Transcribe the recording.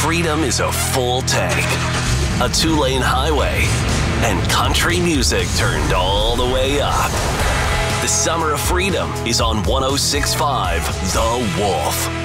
freedom is a full tank, a 2-lane highway, and country music turned all the way up. The Summer of Freedom is on 106.5 The Wolf.